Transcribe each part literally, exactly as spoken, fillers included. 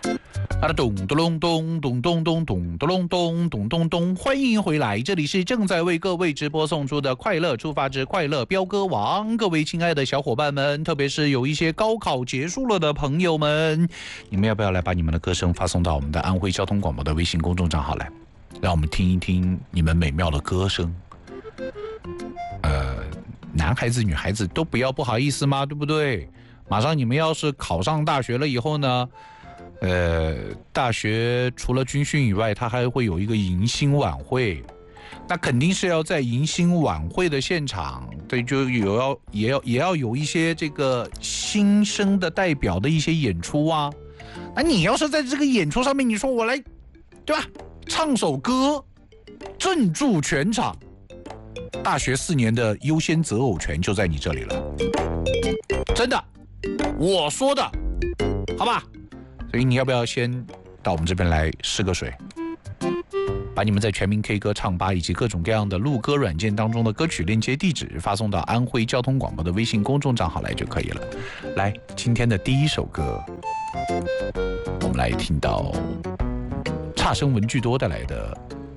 啊的咚咚咚咚咚咚咚咚咚咚咚咚咚，欢迎回来，这里是正在为各位直播送出的快乐出发之快乐飙歌王，各位亲爱的小伙伴们，特别是有一些高考结束了的朋友们，你们要不要来把你们的歌声发送到我们的安徽交通广播的微信公众账号来，让我们听一听你们美妙的歌声。呃，男孩子女孩子都不要不好意思吗？对不对？马上你们要是考上大学了以后呢，呃，大学除了军训以外，它还会有一个迎新晚会，那肯定是要在迎新晚会的现场，对，就有要也要也要有一些这个新生的代表的一些演出啊。那你要是在这个演出上面，你说我来，对吧？唱首歌，镇住全场，大学四年的优先择偶权就在你这里了，真的，我说的，好吧？所以你要不要先到我们这边来试个水，把你们在全民 K 歌唱吧以及各种各样的录歌软件当中的歌曲链接地址发送到安徽交通广播的微信公众账号来就可以了。来，今天的第一首歌，我们来听到差生文具多带来的，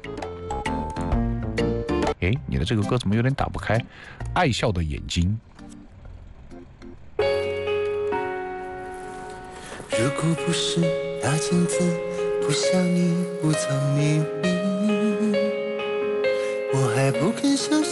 诶，你的这个歌怎么有点打不开？爱笑的眼睛。 如果不是大镜子不像你不曾秘密，我还不肯相